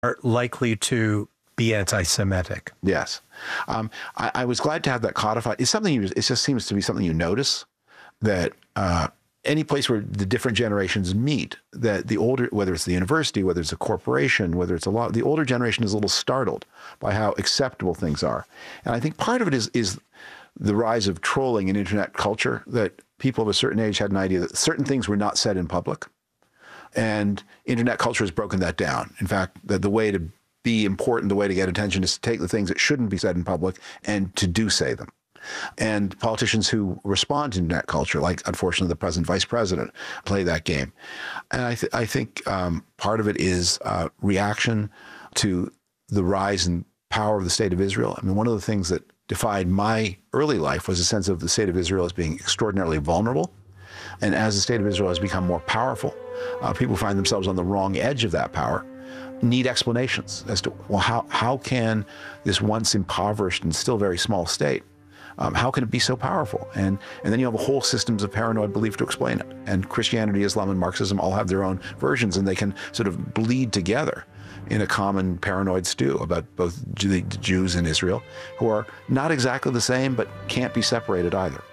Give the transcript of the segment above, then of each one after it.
are likely to be anti-Semitic. Yes. I was glad to have that codified. It's something it just seems to be something you notice, that any place where the different generations meet, that the older, whether it's the university, whether it's a corporation, whether it's a law, the older generation is a little startled by how acceptable things are. And I think part of it is the rise of trolling in internet culture, that people of a certain age had an idea that certain things were not said in public. And internet culture has broken that down. In fact, the way to be important, the way to get attention is to take the things that shouldn't be said in public and to say them. And politicians who respond to internet culture, like unfortunately the present vice president, play that game. And I think part of it is reaction to the rise in power of the state of Israel. I mean, one of the things that defined my early life was a sense of the state of Israel as being extraordinarily vulnerable. And as the state of Israel has become more powerful, people find themselves on the wrong edge of that power, need explanations as to, well, how can this once impoverished and still very small state, how can it be so powerful? And then you have a whole systems of paranoid belief to explain it. And Christianity, Islam, and Marxism all have their own versions, and they can sort of bleed together in a common paranoid stew about both the Jews in Israel, who are not exactly the same, but can't be separated either.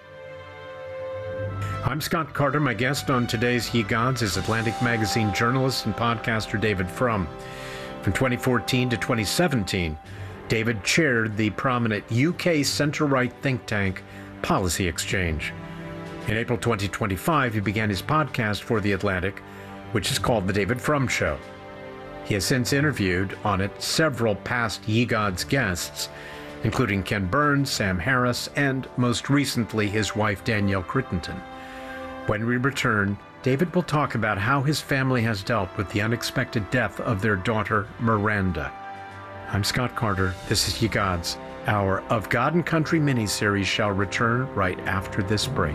I'm Scott Carter. My guest on today's Ye Gods is Atlantic Magazine journalist and podcaster David Frum. From 2014 to 2017, David chaired the prominent UK centre-right think tank Policy Exchange. In April 2025, he began his podcast for The Atlantic, which is called The David Frum Show. He has since interviewed on it several past Ye Gods guests, including Ken Burns, Sam Harris, and most recently his wife Danielle Crittenden. When we return, David will talk about how his family has dealt with the unexpected death of their daughter, Miranda. I'm Scott Carter. This is Ye Gods. Our Of God and Country miniseries shall return right after this break.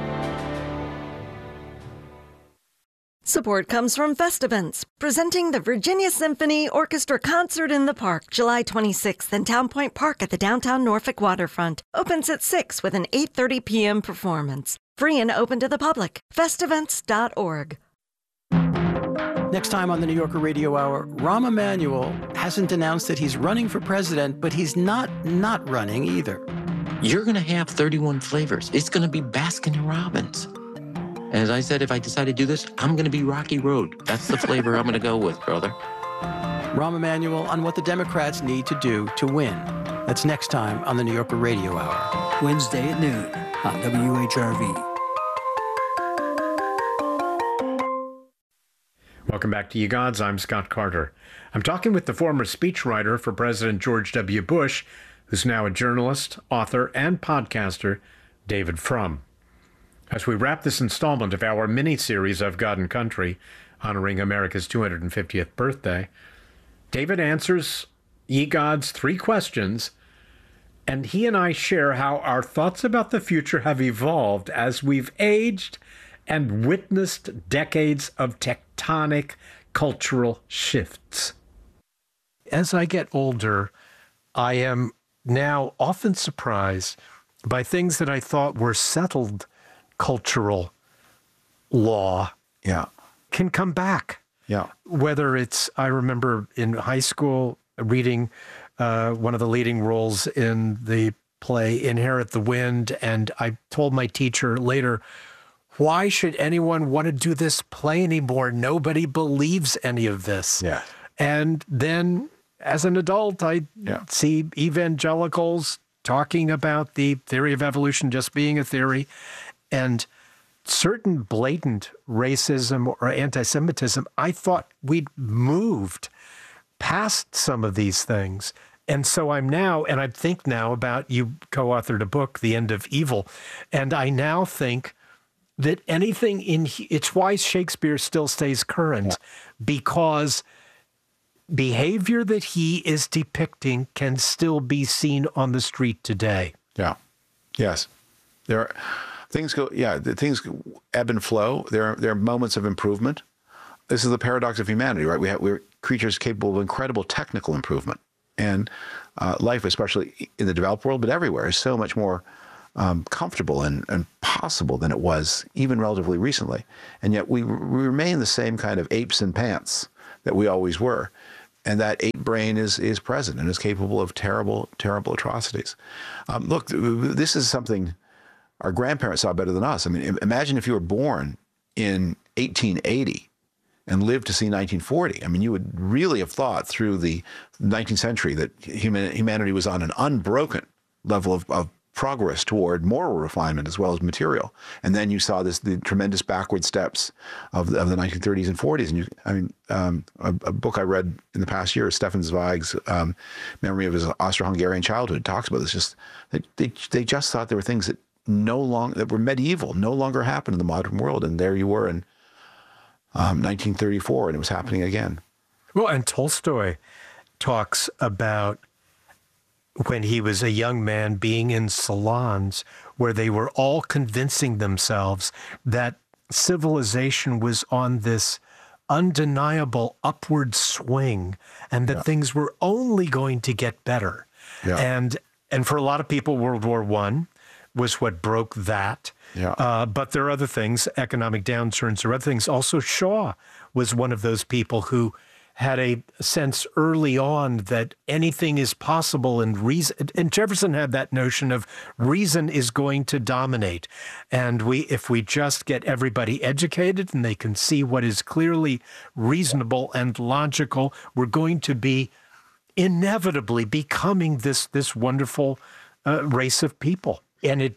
Support comes from Festivants, presenting the Virginia Symphony Orchestra Concert in the Park, July 26th in Town Point Park at the downtown Norfolk waterfront. Opens at 6 with an 8:30 p.m. performance. Free and open to the public. Festivants.org. Next time on the New Yorker Radio Hour, Rahm Emanuel hasn't announced that he's running for president, but he's not running either. You're going to have 31 flavors. It's going to be Baskin & Robbins. As I said, if I decide to do this, I'm going to be Rocky Road. That's the flavor I'm going to go with, brother. Rahm Emanuel on what the Democrats need to do to win. That's next time on the New Yorker Radio Hour. Wednesday at noon on WHRV. Welcome back to Ye Gods. I'm Scott Carter. I'm talking with the former speechwriter for President George W. Bush, who's now a journalist, author, and podcaster, David Frum. As we wrap this installment of our mini-series of God and Country, honoring America's 250th birthday, David answers Ye Gods' 3 questions, and he and I share how our thoughts about the future have evolved as we've aged and witnessed decades of tectonic cultural shifts. As I get older, I am now often surprised by things that I thought were settled cultural law can come back. Yeah. Whether it's, I remember in high school reading one of the leading roles in the play Inherit the Wind, and I told my teacher later, why should anyone want to do this play anymore? Nobody believes any of this. Yeah. And then as an adult, I see evangelicals talking about the theory of evolution just being a theory, and certain blatant racism or anti-Semitism. I thought we'd moved past some of these things. And so I'm now, and I think now about, you co-authored a book, The End of Evil, and I now think that anything it's why Shakespeare still stays current, because behavior that he is depicting can still be seen on the street today. Yeah. Yes. There are things things ebb and flow. There are moments of improvement. This is the paradox of humanity, right? We're creatures capable of incredible technical improvement. And life, especially in the developed world, but everywhere, is so much more comfortable and possible than it was even relatively recently. And yet we remain the same kind of apes in pants that we always were. And that ape brain is present and is capable of terrible, terrible atrocities. Look, this is something our grandparents saw better than us. I mean, imagine if you were born in 1880 and lived to see 1940. I mean, you would really have thought through the 19th century that humanity was on an unbroken level of progress toward moral refinement as well as material. And then you saw the tremendous backward steps of the 1930s and 40s. And a book I read in the past year, Stefan Zweig's memory of his Austro-Hungarian childhood, talks about this. Just they just thought there were things that that were medieval, no longer happen in the modern world. And there you were in 1934, and it was happening again. Well, and Tolstoy talks about when he was a young man being in salons where they were all convincing themselves that civilization was on this undeniable upward swing and that things were only going to get better. Yeah. And for a lot of people, World War I was what broke that. Yeah. But there are other things, economic downturns or other things. Also, Shaw was one of those people who had a sense early on that anything is possible, and reason. And Jefferson had that notion of reason is going to dominate. And if we just get everybody educated and they can see what is clearly reasonable and logical, we're going to be inevitably becoming this wonderful race of people. And it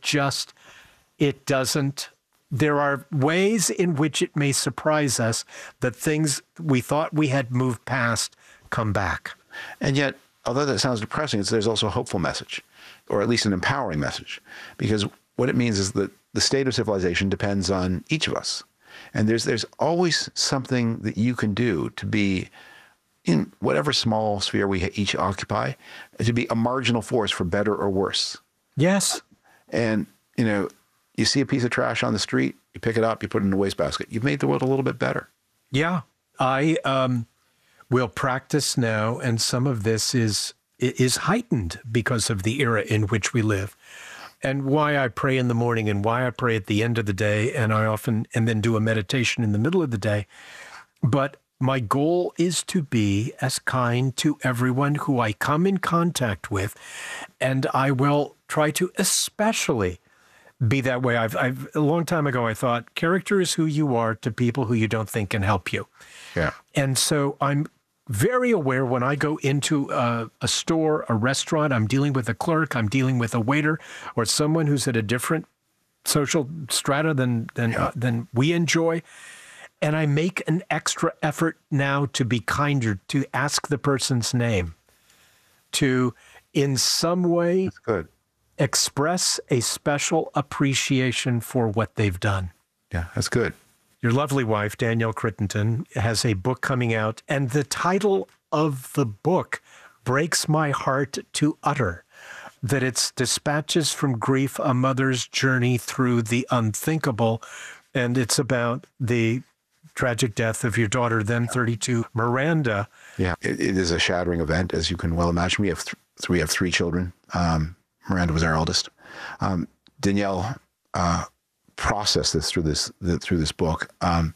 doesn't. There are ways in which it may surprise us that things we thought we had moved past come back. And yet, although that sounds depressing, there's also a hopeful message, or at least an empowering message, because what it means is that the state of civilization depends on each of us. And there's always something that you can do to be, in whatever small sphere we each occupy, to be a marginal force for better or worse. Yes. And, you see a piece of trash on the street, you pick it up, you put it in a wastebasket. You've made the world a little bit better. Yeah. I will practice now, and some of this is heightened because of the era in which we live. And why I pray in the morning and why I pray at the end of the day, and then do a meditation in the middle of the day. But my goal is to be as kind to everyone who I come in contact with, and I will try to especially be that way. I've a long time ago, I thought character is who you are to people who you don't think can help you. Yeah. And so I'm very aware when I go into a store, a restaurant, I'm dealing with a clerk, I'm dealing with a waiter, or someone who's at a different social strata than we enjoy. And I make an extra effort now to be kinder, to ask the person's name, to in some way That's good. Express a special appreciation for what they've done. Yeah, that's good. Your lovely wife, Danielle Crittenden, has a book coming out, and the title of the book breaks my heart to utter, that it's Dispatches from Grief, a Mother's Journey Through the Unthinkable, and it's about the tragic death of your daughter, then 32, Miranda. Yeah, it is a shattering event, as you can well imagine. We have three children. Miranda was our eldest. Danielle processed this through this book,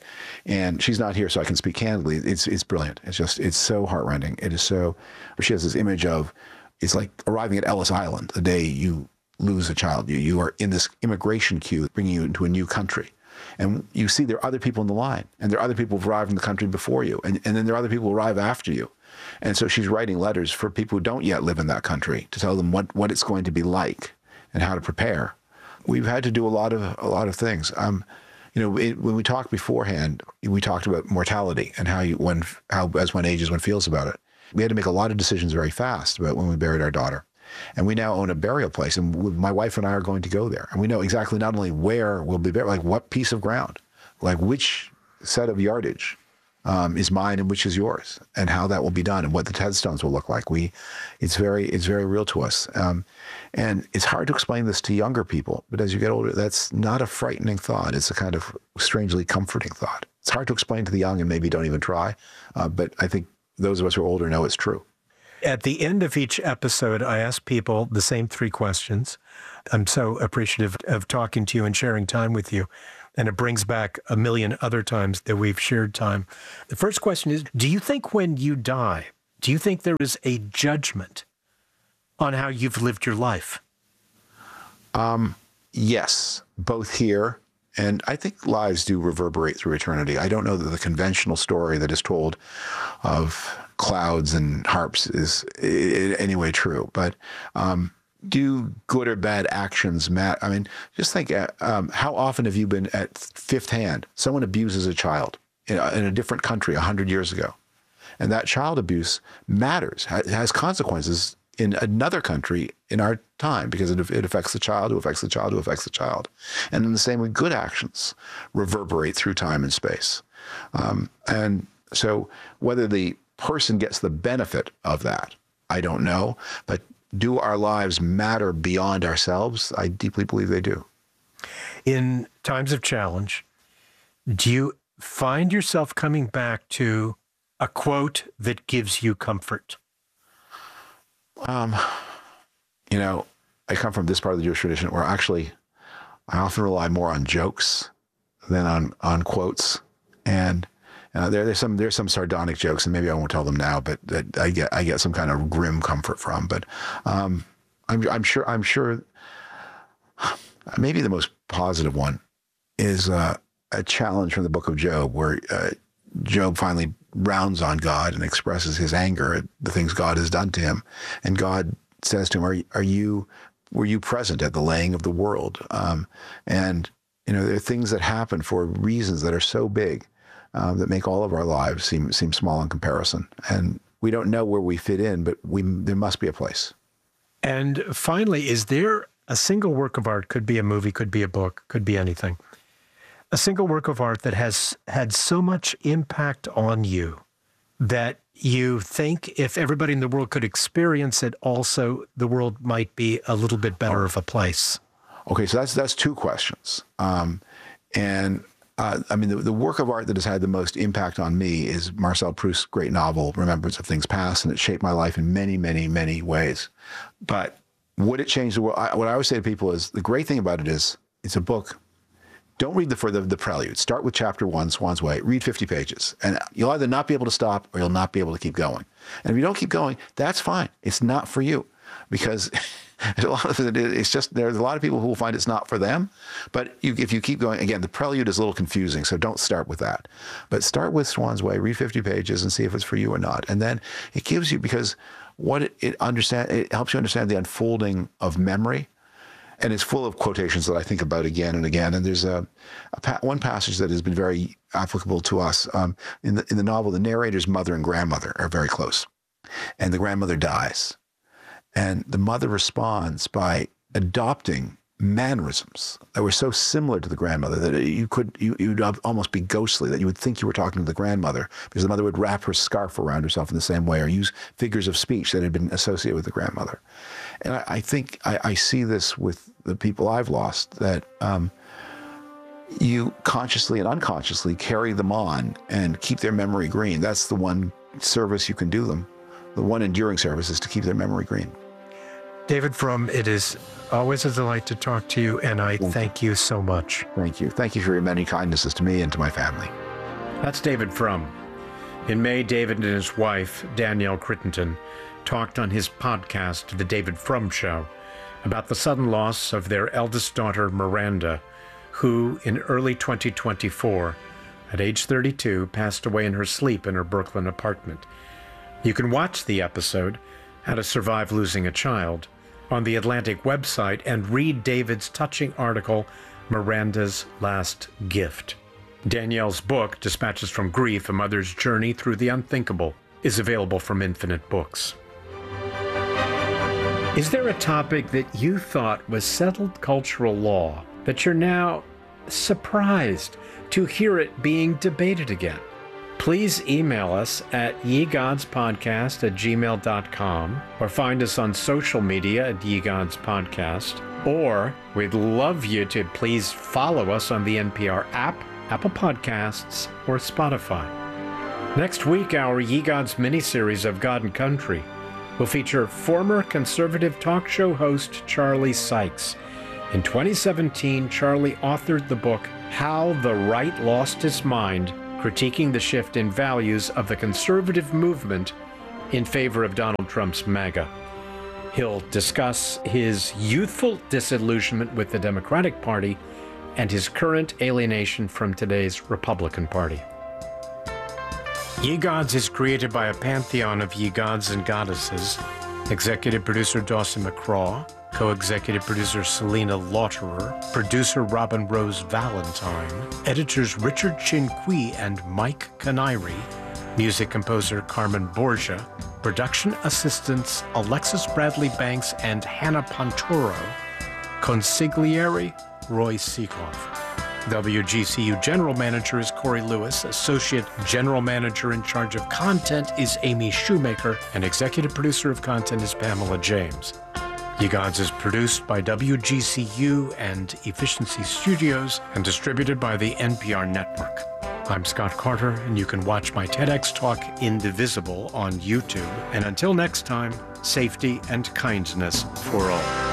and she's not here, so I can speak candidly. It's brilliant. It's so heartrending. It is so. She has this image of it's like arriving at Ellis Island the day you lose a child. You are in this immigration queue bringing you into a new country. And you see there are other people in the line, and there are other people who've arrived in the country before you, and then there are other people who arrive after you. And so she's writing letters for people who don't yet live in that country to tell them what it's going to be like and how to prepare. We've had to do a lot of things. When we talked beforehand, we talked about mortality and how as one ages, one feels about it. We had to make a lot of decisions very fast about when we buried our daughter. And we now own a burial place, and my wife and I are going to go there. And we know exactly not only where we'll be buried, like what piece of ground, like which set of yardage is mine and which is yours, and how that will be done, and what the headstones will look like. It's very real to us. And it's hard to explain this to younger people, but as you get older, that's not a frightening thought. It's a kind of strangely comforting thought. It's hard to explain to the young and maybe don't even try, but I think those of us who are older know it's true. At the end of each episode, I ask people the same three questions. I'm so appreciative of talking to you and sharing time with you. And it brings back a million other times that we've shared time. The first question is, do you think when you die do you think there is a judgment on how you've lived your life? Yes, both here, and I think lives do reverberate through eternity. I don't know that the conventional story that is told of clouds and harps is in any way true, but do good or bad actions matter? I mean, just think, how often have you been at fifth hand? Someone abuses a child in a different country 100 years ago, and that child abuse matters, has consequences in another country in our time, because it affects the child, who affects the child, who affects the child. And then the same with good actions reverberate through time and space. And so whether the person gets the benefit of that, I don't know. But do our lives matter beyond ourselves? I deeply believe they do. In times of challenge, do you find yourself coming back to a quote that gives you comfort? You know, I come from this part of the Jewish tradition where actually I often rely more on jokes than on quotes. And there's some sardonic jokes, and maybe I won't tell them now, but that I get some kind of grim comfort from. But I'm sure maybe the most positive one is a challenge from the book of Job, where Job finally rounds on God and expresses his anger at the things God has done to him. And God says to him, were you present at the laying of the world? And, you know, there are things that happen for reasons that are so big that make all of our lives seem small in comparison. And we don't know where we fit in, but there must be a place. And finally, is there a single work of art, could be a movie, could be a book, could be anything, a single work of art that has had so much impact on you that you think if everybody in the world could experience it also, the world might be a little bit better of a place? Okay, so that's two questions. I mean, the work of art that has had the most impact on me is Marcel Proust's great novel, Remembrance of Things Past, and it shaped my life in many, many, many ways. But would it change the world? What I always say to people is, the great thing about it is, it's a book. Don't read the prelude. Start with chapter 1, Swan's Way. Read 50 pages. And you'll either not be able to stop or you'll not be able to keep going. And if you don't keep going, that's fine. It's not for you. Because there's a lot of people who will find it's not for them. But if you keep going, again, the prelude is a little confusing, so don't start with that. But start with Swan's Way, read 50 pages and see if it's for you or not. And then it gives you, because what it helps you understand the unfolding of memory. And it's full of quotations that I think about again and again. And there's one passage that has been very applicable to us. In the novel, the narrator's mother and grandmother are very close. And the grandmother dies. And the mother responds by adopting mannerisms that were so similar to the grandmother that you'd almost be ghostly, that you would think you were talking to the grandmother, because the mother would wrap her scarf around herself in the same way, or use figures of speech that had been associated with the grandmother. And I think I see this with the people I've lost, that you consciously and unconsciously carry them on and keep their memory green. That's the one service you can do them. The one enduring service is to keep their memory green. David Frum, it is always a delight to talk to you, and I thank you so much. Thank you. Thank you for your many kindnesses to me and to my family. That's David Frum. In May, David and his wife, Danielle Crittenden, talked on his podcast, The David Frum Show, about the sudden loss of their eldest daughter, Miranda, who, in early 2024, at age 32, passed away in her sleep in her Brooklyn apartment. You can watch the episode, How to Survive Losing a Child, on the Atlantic website and read David's touching article, Miranda's Last Gift. Danielle's book, Dispatches from Grief, A Mother's Journey Through the Unthinkable, is available from Infinite Books. Is there a topic that you thought was settled cultural law that you're now surprised to hear it being debated again? Please email us at yegodspodcast@gmail.com, or find us on social media at yegodspodcast. Or we'd love you to please follow us on the NPR app, Apple Podcasts, or Spotify. Next week, our Ye Gods miniseries of God and Country will feature former conservative talk show host Charlie Sykes. In 2017, Charlie authored the book, How the Right Lost His Mind, critiquing the shift in values of the conservative movement in favor of Donald Trump's MAGA. He'll discuss his youthful disillusionment with the Democratic Party and his current alienation from today's Republican Party. Ye Gods is created by a pantheon of ye gods and goddesses. Executive producer Dawson McCraw, co-executive producer Selena Lauterer, producer Robin Rose Valentine, editors Richard Chinqui and Mike Canary, music composer Carmen Borgia, production assistants Alexis Bradley Banks and Hannah Pontoro, consigliere Roy Seekoff. WGCU General Manager is Corey Lewis, Associate General Manager in charge of content is Amy Shoemaker, and Executive Producer of Content is Pamela James. Ye Gods is produced by WGCU and Efficiency Studios and distributed by the NPR Network. I'm Scott Carter, and you can watch my TEDx talk Indivisible on YouTube. And until next time, safety and kindness for all.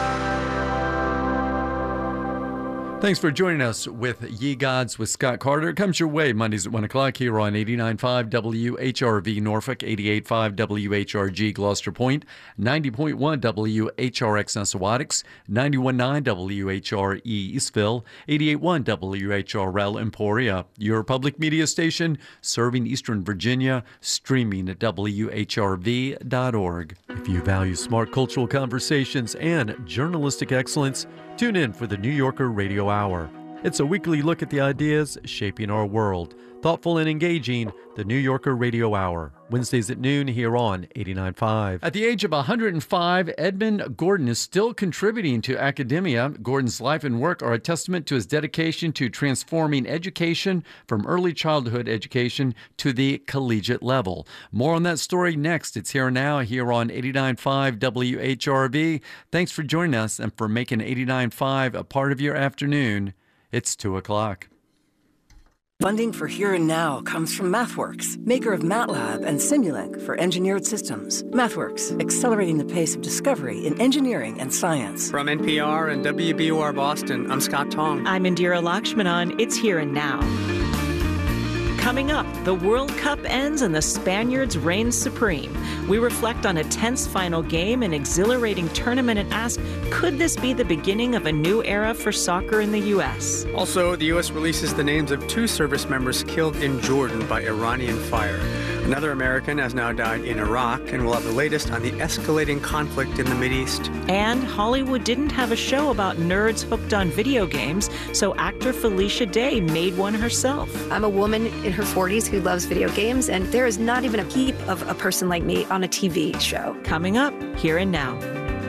Thanks for joining us with Ye Gods with Scott Carter. It comes your way Mondays at 1 o'clock here on 89.5 WHRV Norfolk, 88.5 WHRG Gloucester Point, 90.1 WHRX Nessawatics, 91.9 WHRE Eastville, 88.1 WHRL Emporia, your public media station serving Eastern Virginia, streaming at WHRV.org. If you value smart cultural conversations and journalistic excellence, tune in for the New Yorker Radio Hour. It's a weekly look at the ideas shaping our world. Thoughtful and engaging, the New Yorker Radio Hour. Wednesdays at noon here on 89.5. At the age of 105, Edmund Gordon is still contributing to academia. Gordon's life and work are a testament to his dedication to transforming education from early childhood education to the collegiate level. More on that story next. It's Here Now here on 89.5 WHRV. Thanks for joining us and for making 89.5 a part of your afternoon. It's 2 o'clock. Funding for Here and Now comes from MathWorks, maker of MATLAB and Simulink for engineered systems. MathWorks, accelerating the pace of discovery in engineering and science. From NPR and WBUR Boston, I'm Scott Tong. I'm Indira Lakshmanan. It's Here and Now. Coming up, the World Cup ends and the Spaniards reign supreme. We reflect on a tense final game, an exhilarating tournament, and ask, could this be the beginning of a new era for soccer in the U.S.? Also, the U.S. releases the names of 2 service members killed in Jordan by Iranian fire. Another American has now died in Iraq, and we'll have the latest on the escalating conflict in the Mideast. And Hollywood didn't have a show about nerds hooked on video games, so actor Felicia Day made one herself. I'm a woman in her 40s who loves video games, and there is not even a peep of a person like me on a TV show. Coming up, Here and Now.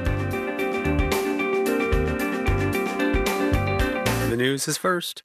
The news is first.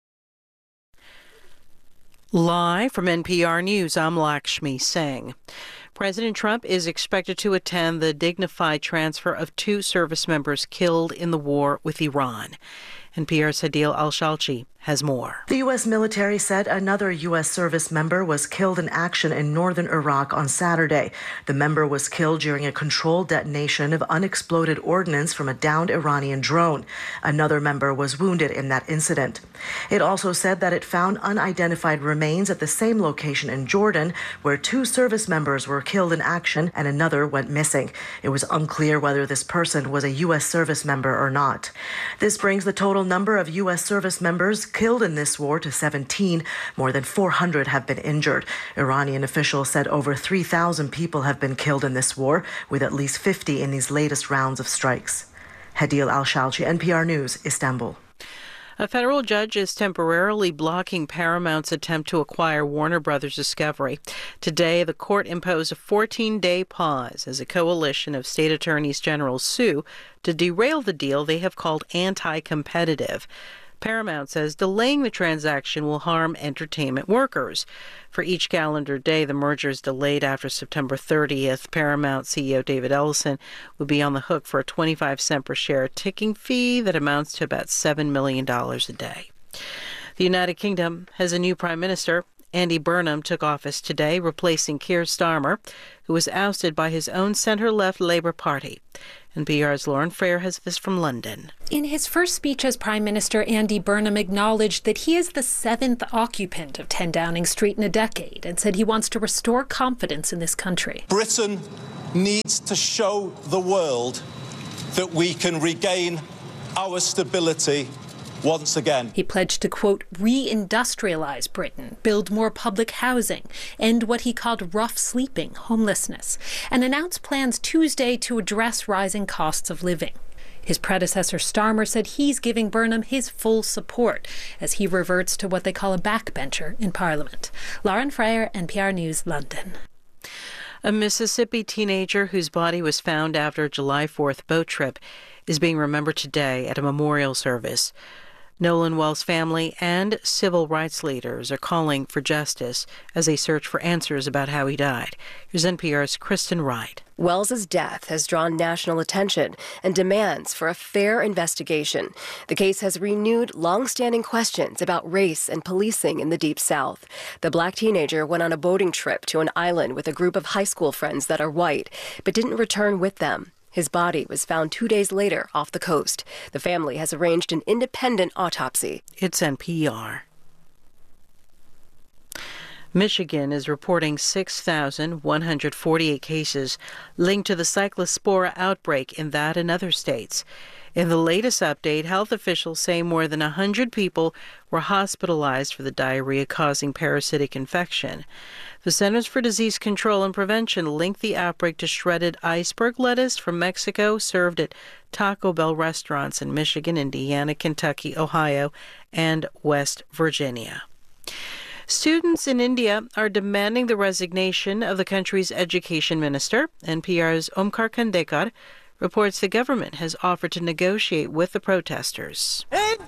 Live from NPR News, I'm Lakshmi Singh. President Trump is expected to attend the dignified transfer of 2 service members killed in the war with Iran. NPR's Hadil Al-Shalchi has more. The U.S. military said another U.S. service member was killed in action in northern Iraq on Saturday. The member was killed during a controlled detonation of unexploded ordnance from a downed Iranian drone. Another member was wounded in that incident. It also said that it found unidentified remains at the same location in Jordan, where 2 service members were killed in action and another went missing. It was unclear whether this person was a U.S. service member or not. This brings the total number of U.S. service members killed in this war to 17. More than 400 have been injured. Iranian officials said over 3,000 people have been killed in this war, with at least 50 in these latest rounds of strikes. Hadil Al-Shalchi, NPR News, Istanbul. A federal judge is temporarily blocking Paramount's attempt to acquire Warner Brothers Discovery. Today, the court imposed a 14-day pause as a coalition of state attorneys general sue to derail the deal they have called anti-competitive. Paramount says delaying the transaction will harm entertainment workers. For each calendar day the merger is delayed after September 30th, Paramount CEO David Ellison would be on the hook for a 25-cent per share ticking fee that amounts to about $7 million a day. The United Kingdom has a new prime minister. Andy Burnham took office today, replacing Keir Starmer, who was ousted by his own centre-left Labour Party. NPR's Lauren Frayer has this from London. In his first speech as Prime Minister, Andy Burnham acknowledged that he is the 7th occupant of 10 Downing Street in a decade and said he wants to restore confidence in this country. Britain needs to show the world that we can regain our stability once again. He pledged to, quote, re-industrialize Britain, build more public housing, end what he called rough sleeping, homelessness, and announced plans Tuesday to address rising costs of living. His predecessor, Starmer, said he's giving Burnham his full support as he reverts to what they call a backbencher in Parliament. Lauren Frayer, NPR News, London. A Mississippi teenager whose body was found after a July 4th boat trip is being remembered today at a memorial service. Nolan Wells' family and civil rights leaders are calling for justice as they search for answers about how he died. Here's NPR's Kristen Wright. Wells' death has drawn national attention and demands for a fair investigation. The case has renewed long-standing questions about race and policing in the Deep South. The black teenager went on a boating trip to an island with a group of high school friends that are white, but didn't return with them. His body was found 2 days later off the coast. The family has arranged an independent autopsy. It's NPR. Michigan is reporting 6,148 cases linked to the Cyclospora outbreak in that and other states. In the latest update, health officials say more than 100 people were hospitalized for the diarrhea-causing parasitic infection. The Centers for Disease Control and Prevention linked the outbreak to shredded iceberg lettuce from Mexico served at Taco Bell restaurants in Michigan, Indiana, Kentucky, Ohio, and West Virginia. Students in India are demanding the resignation of the country's education minister. NPR's Omkar Khandekar reports the government has offered to negotiate with the protesters.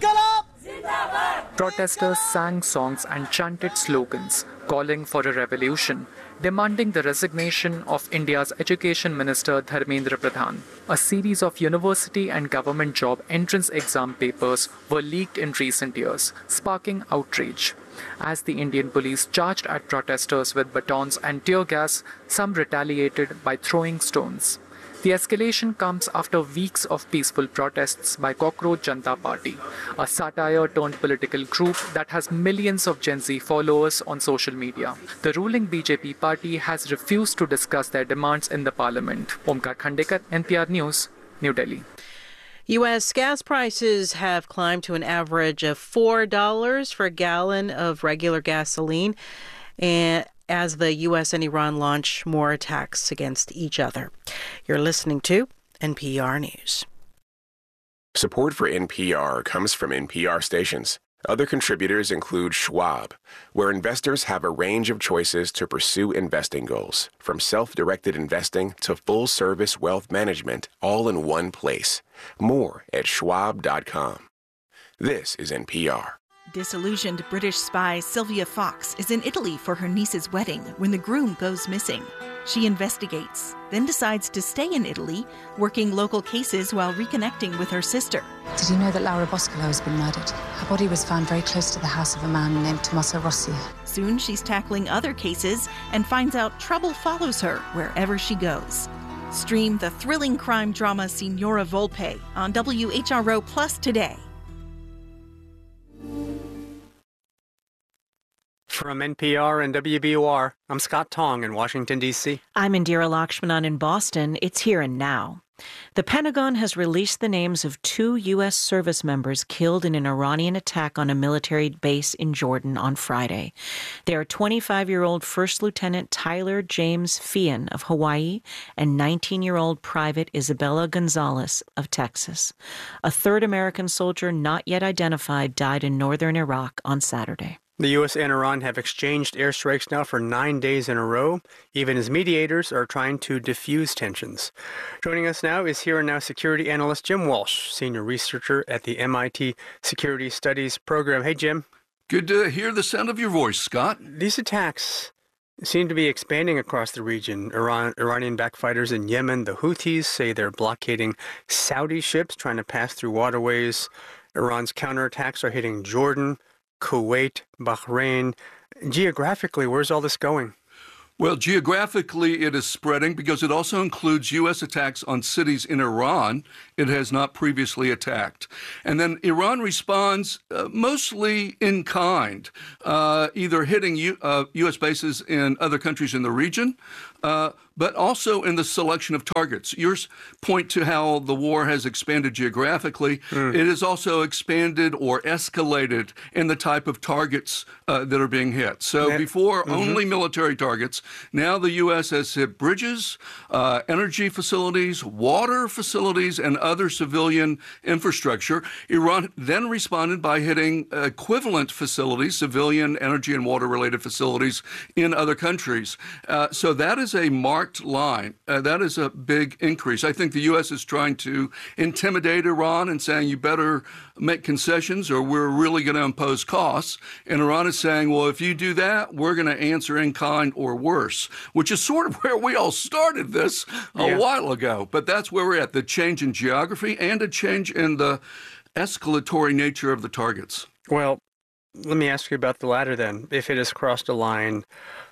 Protesters sang songs and chanted slogans calling for a revolution, demanding the resignation of India's Education Minister Dharmendra Pradhan. A series of university and government job entrance exam papers were leaked in recent years, sparking outrage. As the Indian police charged at protesters with batons and tear gas, some retaliated by throwing stones. The escalation comes after weeks of peaceful protests by Cockroach Janata Party, a satire-turned political group that has millions of Gen Z followers on social media. The ruling BJP party has refused to discuss their demands in the parliament. Omkar Khandekar, NPR News, New Delhi. U.S. gas prices have climbed to an average of $4 for a gallon of regular gasoline, and as the U.S. and Iran launch more attacks against each other. You're listening to NPR News. Support for NPR comes from NPR stations. Other contributors include Schwab, where investors have a range of choices to pursue investing goals, from self-directed investing to full-service wealth management, all in one place. More at schwab.com. This is NPR. Disillusioned British spy Sylvia Fox is in Italy for her niece's wedding when the groom goes missing. She investigates, then decides to stay in Italy, working local cases while reconnecting with her sister. Did you know that Laura Boscolo has been murdered? Her body was found very close to the house of a man named Tommaso Rossi. Soon she's tackling other cases and finds out trouble follows her wherever she goes. Stream the thrilling crime drama Signora Volpe on WHRO Plus today. From NPR and WBUR, I'm Scott Tong in Washington, D.C. I'm Indira Lakshmanan in Boston. It's Here and Now. The Pentagon has released the names of 2 U.S. service members killed in an Iranian attack on a military base in Jordan on Friday. They are 25-year-old First Lieutenant Tyler James Feehan of Hawaii and 19-year-old Private Isabella Gonzalez of Texas. A third American soldier not yet identified died in northern Iraq on Saturday. The U.S. and Iran have exchanged airstrikes now for 9 days in a row, even as mediators are trying to diffuse tensions. Joining us now is Here and Now security analyst Jim Walsh, senior researcher at the MIT Security Studies program. Hey, Jim. Good to hear the sound of your voice, Scott. These attacks seem to be expanding across the region. Iranian backfighters in Yemen, the Houthis, say they're blockading Saudi ships trying to pass through waterways. Iran's counterattacks are hitting Jordan, Kuwait, Bahrain. Geographically, where's all this going? Well, geographically, it is spreading because it also includes U.S. attacks on cities in Iran it has not previously attacked. And then Iran responds mostly in kind, either hitting U.S. bases in other countries in the region, but also in the selection of targets. Yours point to how the war has expanded geographically. It has also expanded or escalated in the type of targets that are being hit. So before, only military targets. Now the U.S. has hit bridges, energy facilities, water facilities, and other civilian infrastructure. Iran then responded by hitting equivalent facilities, civilian energy and water-related facilities in other countries. So that is a marked line. That is a big increase. I think the U.S. is trying to intimidate Iran and saying, you better make concessions or we're really going to impose costs. And Iran is saying, well, if you do that, we're going to answer in kind or worse, which is sort of where we all started this a while ago. But that's where we're at, the change in geography and a change in the escalatory nature of the targets. Well, let me ask you about the latter then. If it has crossed a line,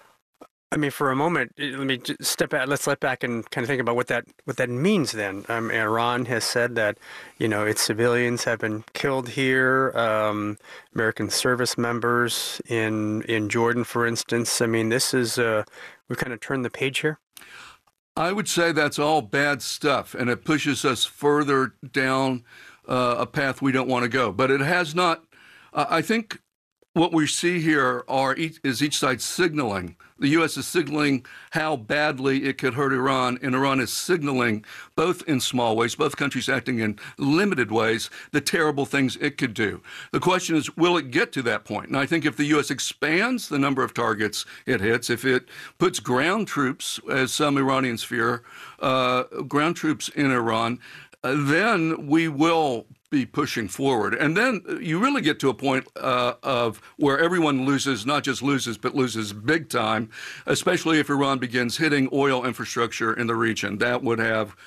I mean, for a moment, let me just step back. Let's let back and kind of think about what that means. Then, Iran has said that, its civilians have been killed here. American service members in Jordan, for instance. I mean, this is we kind of turned the page here. I would say that's all bad stuff, and it pushes us further down a path we don't want to go. But it has not. I think what we see here is each side signaling. The U.S. is signaling how badly it could hurt Iran, and Iran is signaling, both in small ways, both countries acting in limited ways, the terrible things it could do. The question is, will it get to that point? And I think if the U.S. expands the number of targets it hits, if it puts ground troops, as some Iranians fear, ground troops in Iran, then we will be pushing forward. And then you really get to a point of where everyone loses, not just loses, but loses big time, especially if Iran begins hitting oil infrastructure in the region. That would have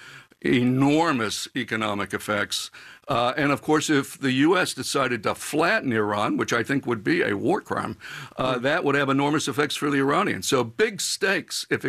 enormous economic effects. And of course, if the U.S. decided to flatten Iran, which I think would be a war crime, that would have enormous effects for the Iranians. So big stakes if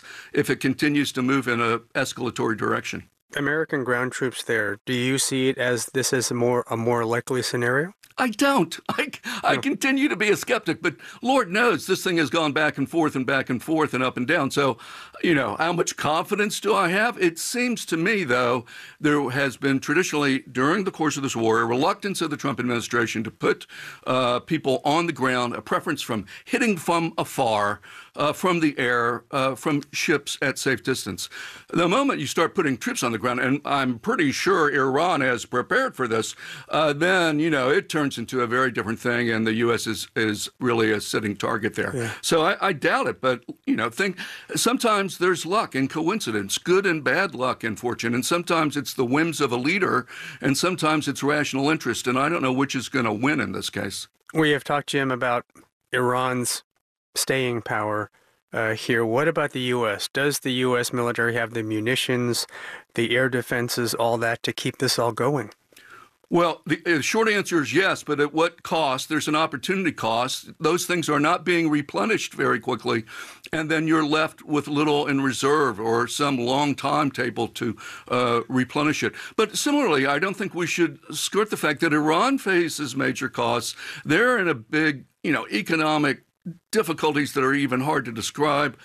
it continues to move in an escalatory direction. American ground troops there, do you see it as this is a more likely scenario? I don't. I continue to be a skeptic, but Lord knows this thing has gone back and forth and up and down. So, how much confidence do I have? It seems to me, though, there has been traditionally, during the course of this war, a reluctance of the Trump administration to put people on the ground, a preference from hitting from afar, from the air, from ships at safe distance. The moment you start putting troops on the ground, and I'm pretty sure Iran has prepared for this, then, it turns into a very different thing, and the U.S. is really a sitting target there. Yeah. So I doubt it, but, sometimes there's luck and coincidence, good and bad luck and fortune, and sometimes it's the whims of a leader, and sometimes it's rational interest, and I don't know which is going to win in this case. We have talked, Jim, about Iran's staying power here. What about the U.S.? Does the U.S. military have the munitions, the air defenses, all that to keep this all going? Well, the short answer is yes, but at what cost? There's an opportunity cost. Those things are not being replenished very quickly, and then you're left with little in reserve or some long timetable to replenish it. But similarly, I don't think we should skirt the fact that Iran faces major costs. They're in a big, economic difficulties that are even hard to describe.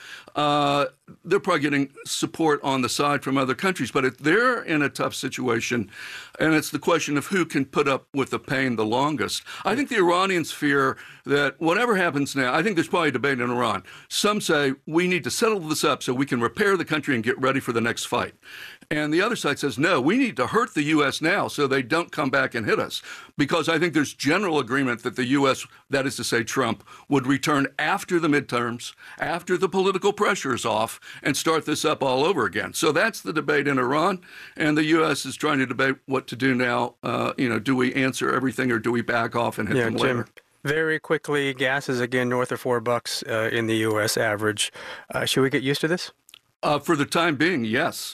They're probably getting support on the side from other countries, but they're in a tough situation, and it's the question of who can put up with the pain the longest. I think the Iranians fear that whatever happens now, I think there's probably a debate in Iran. Some say we need to settle this up so we can repair the country and get ready for the next fight. And the other side says, no, we need to hurt the U.S. now so they don't come back and hit us. Because I think there's general agreement that the U.S., that is to say Trump, would return after the midterms, after the political pressure is off, and start this up all over again. So that's the debate in Iran. And the U.S. is trying to debate what to do now. Do we answer everything or do we back off and hit them later? Jim, very quickly, gas is again north of $4 in the U.S. average. Should we get used to this? For the time being, yes,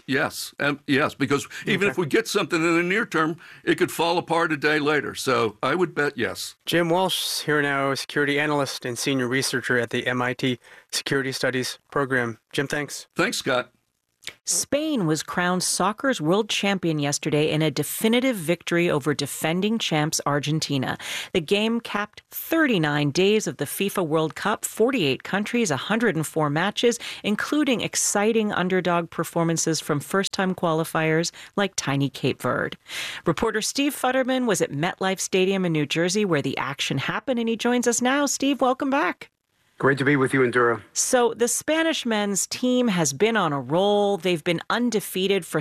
because even if we get something in the near term, it could fall apart a day later. So I would bet yes. Jim Walsh, here now, security analyst and senior researcher at the MIT Security Studies Program. Jim, thanks. Thanks, Scott. Spain was crowned soccer's world champion yesterday in a definitive victory over defending champs Argentina. The game capped 39 days of the FIFA World Cup, 48 countries, 104 matches, including exciting underdog performances from first-time qualifiers like tiny Cape Verde. Reporter Steve Futterman was at MetLife Stadium in New Jersey where the action happened, and he joins us now. Steve, welcome back. Great to be with you, Endura. So the Spanish men's team has been on a roll. They've been undefeated for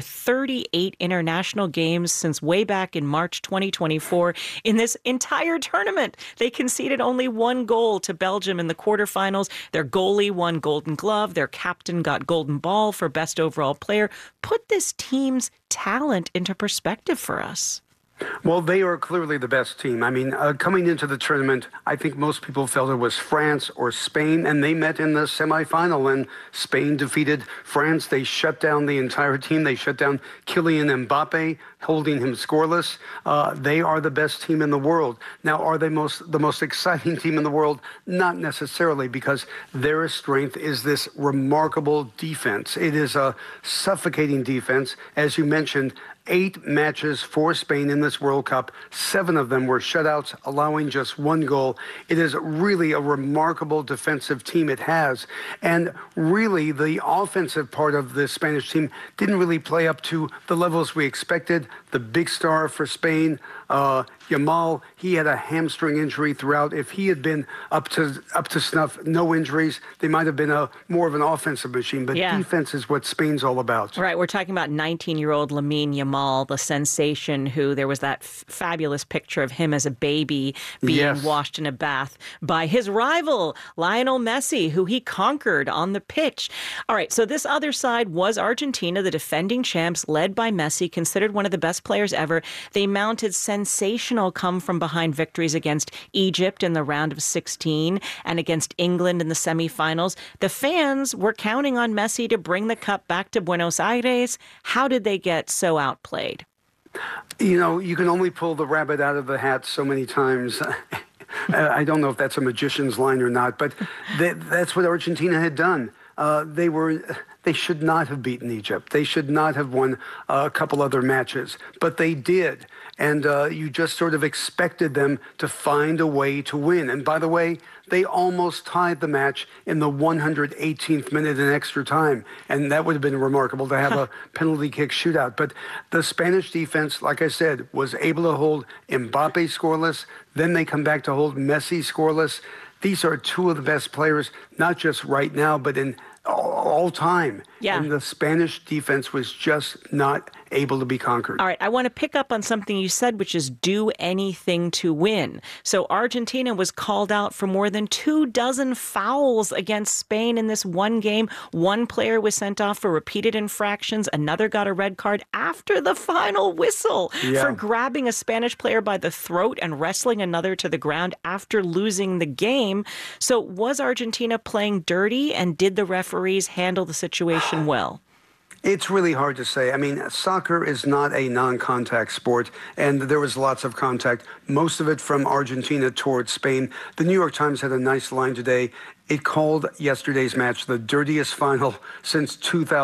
38 international games since way back in March 2024. In this entire tournament, they conceded only one goal to Belgium in the quarterfinals. Their goalie won Golden Glove. Their captain got Golden Ball for best overall player. Put this team's talent into perspective for us. Well, they are clearly the best team. I mean, coming into the tournament, I think most people felt it was France or Spain, and they met in the semifinal, and Spain defeated France. They shut down the entire team. They shut down Kylian Mbappe, holding him scoreless. They are the best team in the world. Now, are they the most exciting team in the world? Not necessarily, because their strength is this remarkable defense. It is a suffocating defense. As you mentioned, 8 matches for Spain in this World Cup. 7 of them were shutouts, allowing just 1 goal. It is really a remarkable defensive team it has. And really, the offensive part of the Spanish team didn't really play up to the levels we expected. The big star for Spain, Yamal, he had a hamstring injury throughout. If he had been up to snuff, no injuries, they might have been more of an offensive machine. But defense is what Spain's all about. Right. We're talking about 19-year-old Lamine Yamal, the sensation who there was that fabulous picture of him as a baby being washed in a bath by his rival, Lionel Messi, who he conquered on the pitch. All right. So this other side was Argentina, the defending champs, led by Messi, considered one of the best players ever. They mounted sensational come-from-behind victories against Egypt in the round of 16 and against England in the semifinals. The fans were counting on Messi to bring the cup back to Buenos Aires. How did they get so outplayed? You know, you can only pull the rabbit out of the hat so many times. I don't know if that's a magician's line or not, but that's what Argentina had done. They should not have beaten Egypt. They should not have won a couple other matches, but they did. And you just sort of expected them to find a way to win. And by the way, they almost tied the match in the 118th minute in extra time. And that would have been remarkable to have a penalty kick shootout. But the Spanish defense, like I said, was able to hold Mbappe scoreless. Then they come back to hold Messi scoreless. These are 2 of the best players, not just right now, but in all time. Yeah. And the Spanish defense was just not able to be conquered. All right. I want to pick up on something you said, which is do anything to win. So Argentina was called out for more than 24 fouls against Spain in this one game. 1 player was sent off for repeated infractions. Another got a red card after the final whistle for grabbing a Spanish player by the throat and wrestling another to the ground after losing the game. So was Argentina playing dirty, and did the referees handle the situation well? It's really hard to say. I mean, soccer is not a non-contact sport, and there was lots of contact, most of it from Argentina towards Spain. The New York Times had a nice line today. It called yesterday's match the dirtiest final since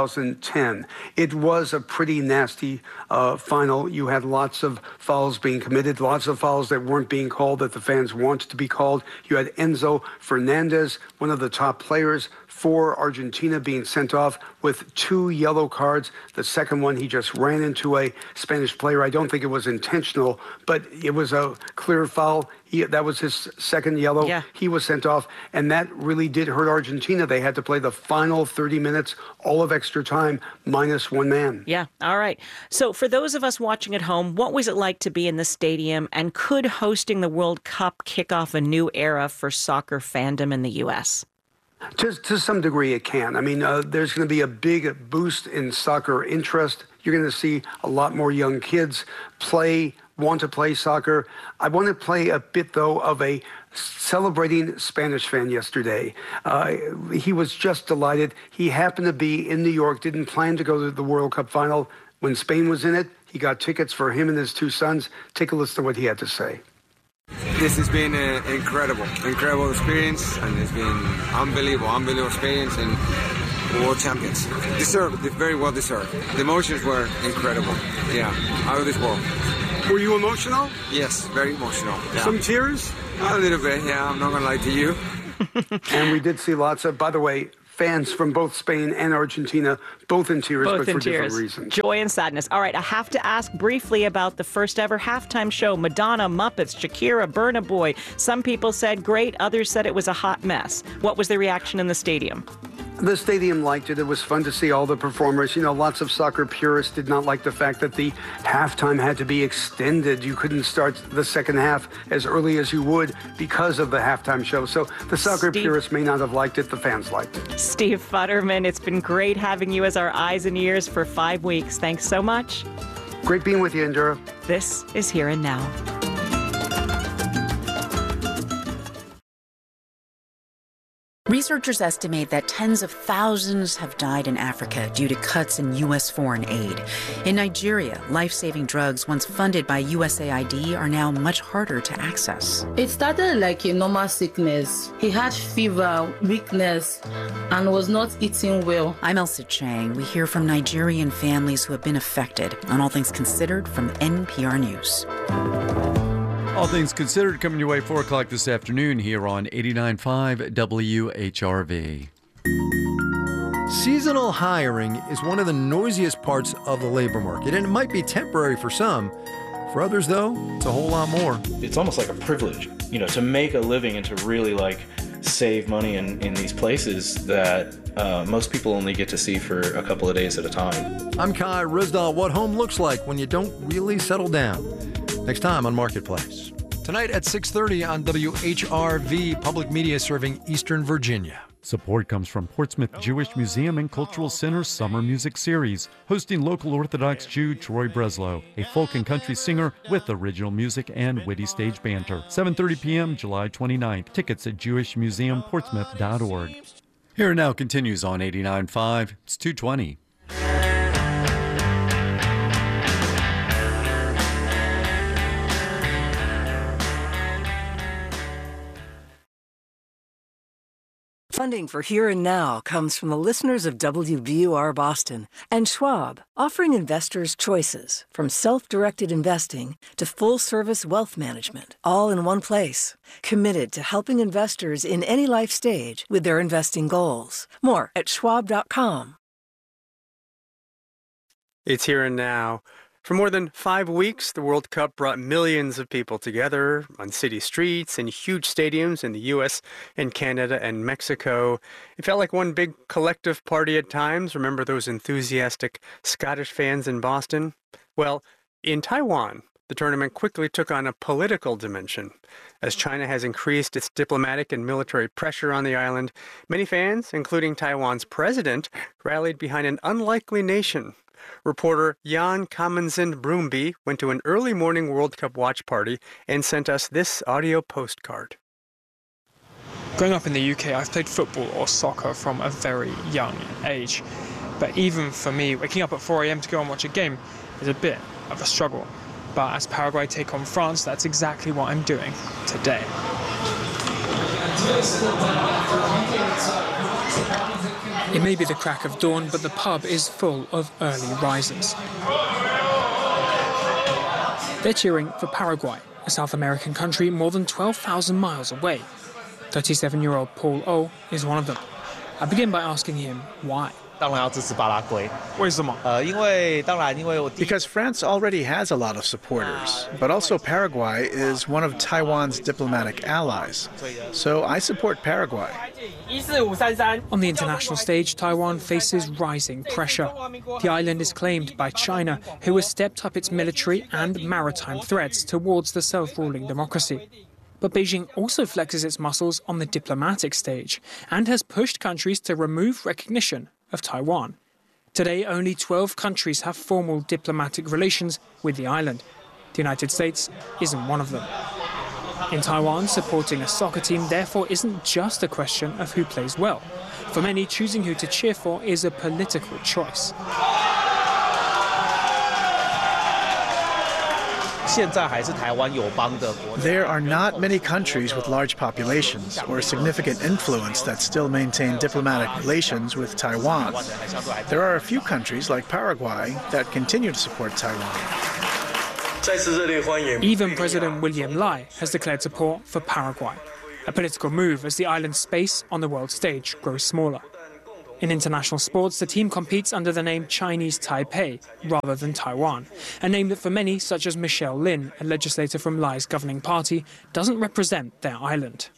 2010. It was a pretty nasty final. You had lots of fouls being committed, lots of fouls that weren't being called that the fans wanted to be called. You had Enzo Fernandez, one of the top players for Argentina, being sent off with 2 yellow cards. The second one, he just ran into a Spanish player. I don't think it was intentional, but it was a clear foul. That was his second yellow. Yeah. He was sent off, and that really did hurt Argentina. They had to play the final 30 minutes, all of extra time, minus 1 man. Yeah. All right. So for those of us watching at home, what was it like to be in the stadium, and could hosting the World Cup kick off a new era for soccer fandom in the U.S.? To some degree, it can. I mean, there's going to be a big boost in soccer interest. You're going to see a lot more young kids want to play soccer. I want to play a bit, though, of a celebrating Spanish fan yesterday. He was just delighted. He happened to be in New York, didn't plan to go to the World Cup final when Spain was in it. He got tickets for him and his two sons. Take a listen to what he had to say. This has been an incredible experience, and it's been unbelievable experience, and world champions. Deserved, very well deserved. The emotions were incredible. Yeah, out of this world. Were you emotional? Yes, very emotional. Yeah. Some tears? A little bit, yeah, I'm not going to lie to you. And we did see lots of, by the way, fans from both Spain and Argentina, both in tears, but for different reasons. Joy and sadness. All right, I have to ask briefly about the first ever halftime show. Madonna, Muppets, Shakira, Burna Boy. Some people said great, others said it was a hot mess. What was the reaction in the stadium? The stadium liked it. It was fun to see all the performers. You know, lots of soccer purists did not like the fact that the halftime had to be extended. You couldn't start the second half as early as you would because of the halftime show. So the soccer purists may not have liked it. The fans liked it. Steve Futterman, it's been great having you as our eyes and ears for 5 weeks. Thanks so much. Great being with you, Indira. This is Here and Now. Researchers estimate that tens of thousands have died in Africa due to cuts in U.S. foreign aid. In Nigeria, life-saving drugs once funded by USAID are now much harder to access. It started like a normal sickness. He had fever, weakness, and was not eating well. I'm Elsa Chang. We hear from Nigerian families who have been affected on All Things Considered from NPR News. All Things Considered coming your way 4 o'clock this afternoon here on 89.5 WHRV. Seasonal hiring is one of the noisiest parts of the labor market, and it might be temporary for some. For others, though, it's a whole lot more. It's almost like a privilege, to make a living and to really save money in these places that most people only get to see for a couple of days at a time. I'm Kai Ryssdal. What home looks like when you don't really settle down. Next time on Marketplace. Tonight at 6:30 on WHRV, public media serving Eastern Virginia. Support comes from Portsmouth Jewish Museum and Cultural Center's Summer Music Series, hosting local Orthodox Jew Troy Breslow, a folk and country singer with original music and witty stage banter. 7:30 p.m., July 29th. Tickets at jewishmuseumportsmouth.org. Here Now continues on 89.5. It's 2:20. Funding for Here and Now comes from the listeners of WBUR Boston and Schwab, offering investors choices from self-directed investing to full-service wealth management, all in one place. Committed to helping investors in any life stage with their investing goals. More at schwab.com. It's Here and Now. For more than 5 weeks, the World Cup brought millions of people together on city streets and huge stadiums in the U.S. and Canada and Mexico. It felt like one big collective party at times. Remember those enthusiastic Scottish fans in Boston? Well, in Taiwan, the tournament quickly took on a political dimension. As China has increased its diplomatic and military pressure on the island, many fans, including Taiwan's president, rallied behind an unlikely nation. Reporter Jan Kamenzin Broomby went to an early morning World Cup watch party and sent us this audio postcard. Growing up in the UK, I've played football or soccer from a very young age. But even for me, waking up at 4 a.m. to go and watch a game is a bit of a struggle. But as Paraguay take on France, that's exactly what I'm doing today. It may be the crack of dawn, but the pub is full of early risers. They're cheering for Paraguay, a South American country more than 12,000 miles away. 37-year-old Paul O is one of them. I begin by asking him why. Because France already has a lot of supporters, but also Paraguay is one of Taiwan's diplomatic allies. So I support Paraguay. On the international stage, Taiwan faces rising pressure. The island is claimed by China, who has stepped up its military and maritime threats towards the self-ruling democracy. But Beijing also flexes its muscles on the diplomatic stage and has pushed countries to remove recognition of Taiwan. Today, only 12 countries have formal diplomatic relations with the island. The United States isn't one of them. In Taiwan, supporting a soccer team therefore isn't just a question of who plays well. For many, choosing who to cheer for is a political choice. There are not many countries with large populations or significant influence that still maintain diplomatic relations with Taiwan. There are a few countries like Paraguay that continue to support Taiwan. Even President William Lai has declared support for Paraguay, a political move as the island's space on the world stage grows smaller. In international sports, the team competes under the name Chinese Taipei rather than Taiwan, a name that for many, such as Michelle Lin, a legislator from Lai's governing party, doesn't represent their island.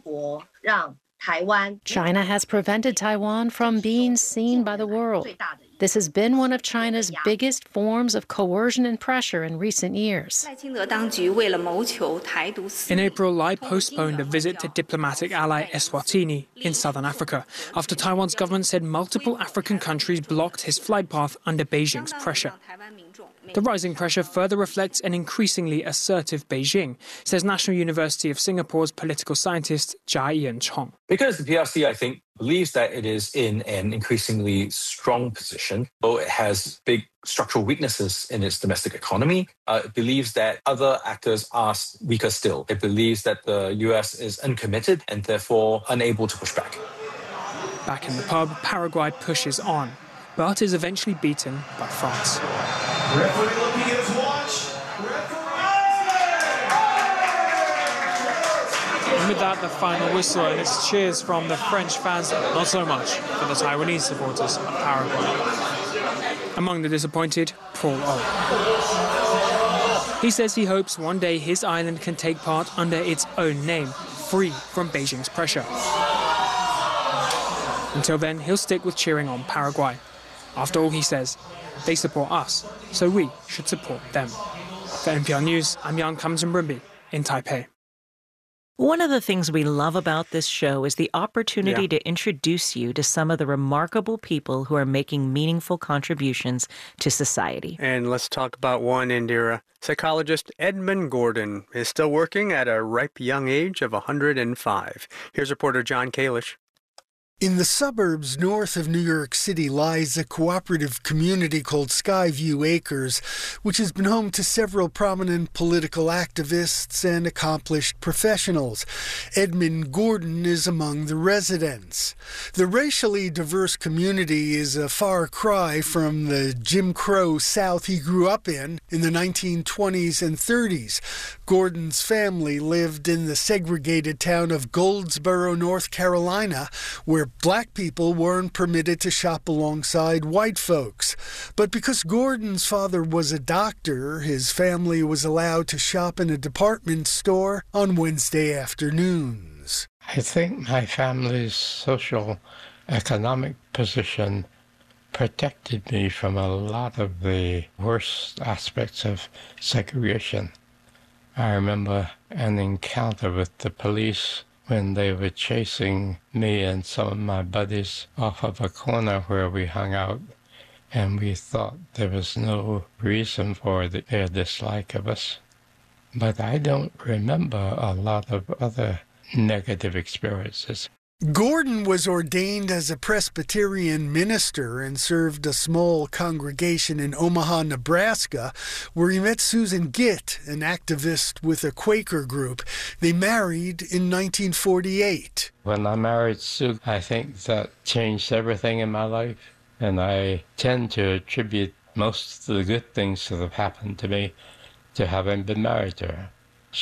China has prevented Taiwan from being seen by the world. This has been one of China's biggest forms of coercion and pressure in recent years. In April, Lai postponed a visit to diplomatic ally Eswatini in southern Africa after Taiwan's government said multiple African countries blocked his flight path under Beijing's pressure. The rising pressure further reflects an increasingly assertive Beijing, says National University of Singapore's political scientist Jia Ian Chong. Because the PRC, I think, believes that it is in an increasingly strong position, though it has big structural weaknesses in its domestic economy. It believes that other actors are weaker still. It believes that the US is uncommitted and therefore unable to push back. Back in the pub, Paraguay pushes on, but is eventually beaten by France. Referee looking at his watch. And with that, the final whistle, and it's cheers from the French fans, not so much for the Taiwanese supporters of Paraguay. Among the disappointed, Paul O. He says he hopes one day his island can take part under its own name, free from Beijing's pressure. Until then, he'll stick with cheering on Paraguay. After all, he says, they support us, so we should support them. For NPR News, I'm Jan Kamzimbrumbi in Taipei. One of the things we love about this show is the opportunity to introduce you to some of the remarkable people who are making meaningful contributions to society. And let's talk about one, Indira. Psychologist Edmund Gordon is still working at a ripe young age of 105. Here's reporter John Kalish. In the suburbs north of New York City lies a cooperative community called Skyview Acres, which has been home to several prominent political activists and accomplished professionals. Edmund Gordon is among the residents. The racially diverse community is a far cry from the Jim Crow South he grew up in the 1920s and 30s. Gordon's family lived in the segregated town of Goldsboro, North Carolina, where black people weren't permitted to shop alongside white folks. But because Gordon's father was a doctor, his family was allowed to shop in a department store on Wednesday afternoons. I think my family's social economic position protected me from a lot of the worst aspects of segregation. I remember an encounter with the police when they were chasing me and some of my buddies off of a corner where we hung out, and we thought there was no reason for their dislike of us. But I don't remember a lot of other negative experiences. Gordon was ordained as a Presbyterian minister and served a small congregation in Omaha, Nebraska, where he met Susan Gitt, an activist with a Quaker group. They married in 1948. When I married Sue, I think that changed everything in my life, and I tend to attribute most of the good things that have happened to me to having been married to her.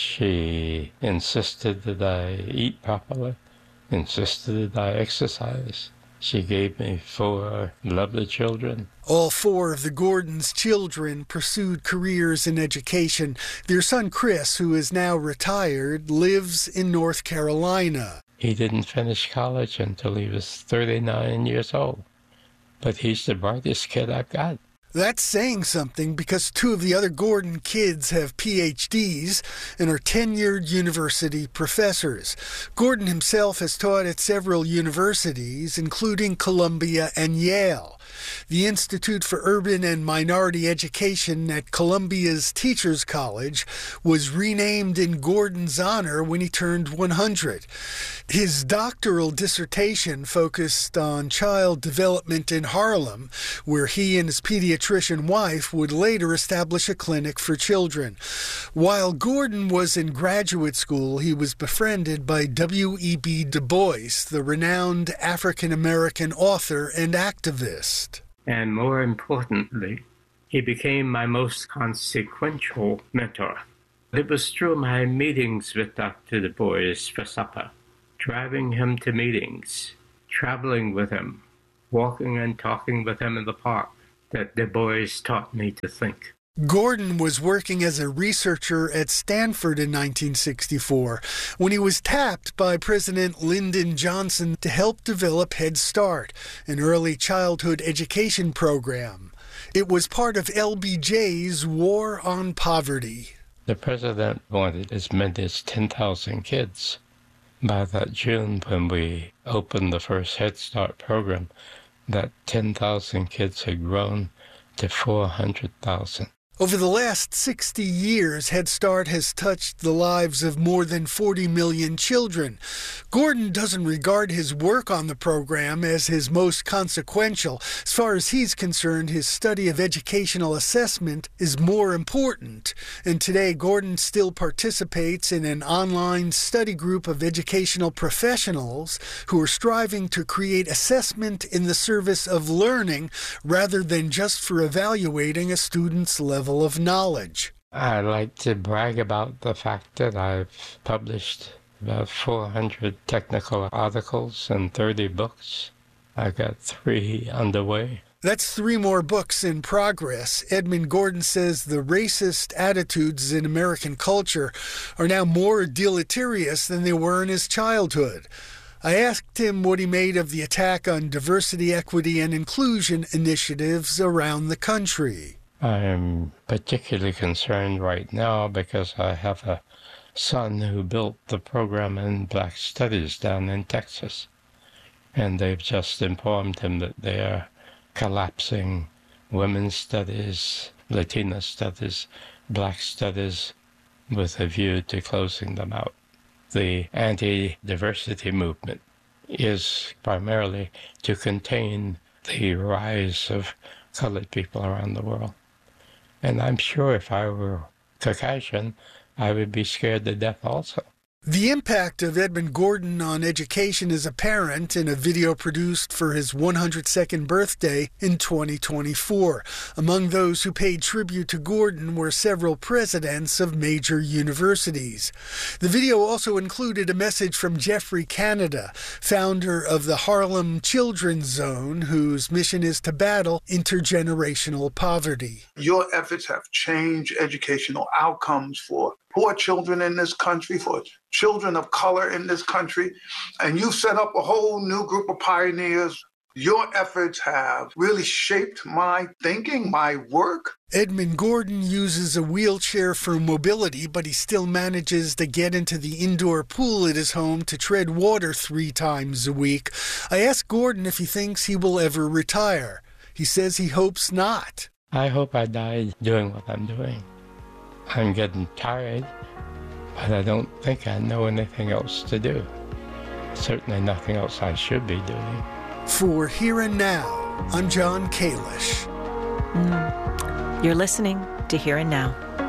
She insisted that I eat properly, insisted that I exercise. She gave me 4 lovely children. All 4 of the Gordons' children pursued careers in education. Their son Chris, who is now retired, lives in North Carolina. He didn't finish college until he was 39 years old, but he's the brightest kid I've got. That's saying something because 2 of the other Gordon kids have PhDs and are tenured university professors. Gordon himself has taught at several universities, including Columbia and Yale. The Institute for Urban and Minority Education at Columbia's Teachers College was renamed in Gordon's honor when he turned 100. His doctoral dissertation focused on child development in Harlem, where he and his pediatrician wife would later establish a clinic for children. While Gordon was in graduate school, he was befriended by W.E.B. Du Bois, the renowned African-American author and activist. And more importantly, he became my most consequential mentor. It was through my meetings with Dr. Du Bois for supper, driving him to meetings, traveling with him, walking and talking with him in the park, that Du Bois taught me to think. Gordon was working as a researcher at Stanford in 1964 when he was tapped by President Lyndon Johnson to help develop Head Start, an early childhood education program. It was part of LBJ's War on Poverty. The president wanted as many as 10,000 kids. By that June, when we opened the first Head Start program, that 10,000 kids had grown to 400,000. Over the last 60 years, Head Start has touched the lives of more than 40 million children. Gordon doesn't regard his work on the program as his most consequential. As far as he's concerned, his study of educational assessment is more important. And today, Gordon still participates in an online study group of educational professionals who are striving to create assessment in the service of learning rather than just for evaluating a student's level of knowledge. I like to brag about the fact that I've published about 400 technical articles and 30 books. I've got 3 underway. That's 3 more books in progress. Edmund Gordon says the racist attitudes in American culture are now more deleterious than they were in his childhood. I asked him what he made of the attack on diversity, equity, and inclusion initiatives around the country. I am particularly concerned right now because I have a son who built the program in Black Studies down in Texas. And they've just informed him that they are collapsing women's studies, Latina studies, Black studies, with a view to closing them out. The anti-diversity movement is primarily to contain the rise of colored people around the world. And I'm sure if I were Caucasian, I would be scared to death also. The impact of Edmund Gordon on education is apparent in a video produced for his 102nd birthday in 2024. Among those who paid tribute to Gordon were several presidents of major universities. The video also included a message from Geoffrey Canada, founder of the Harlem Children's Zone, whose mission is to battle intergenerational poverty. Your efforts have changed educational outcomes for poor children in this country, for children of color in this country, and you've set up a whole new group of pioneers. Your efforts have really shaped my thinking, my work. Edmund Gordon uses a wheelchair for mobility, but he still manages to get into the indoor pool at his home to tread water 3 times a week. I asked Gordon if he thinks he will ever retire. He says he hopes not. I hope I die doing what I'm doing. I'm getting tired, but I don't think I know anything else to do. Certainly nothing else I should be doing. For Here and Now, I'm John Kalish. You're listening to Here and Now.